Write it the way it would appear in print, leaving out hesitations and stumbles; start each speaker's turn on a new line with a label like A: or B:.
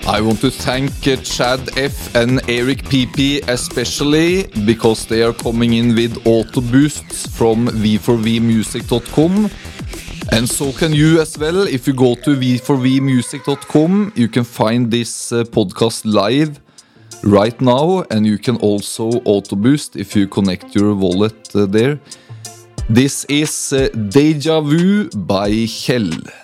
A: I want to thank Chad F and Eric PP especially because they are coming in with auto boosts from v4vmusic.com, and so can you as well. If you go to v4vmusic.com, you can find this podcast live right now, and you can also auto boost if you connect your wallet there. This is Deja Vu by Kjell.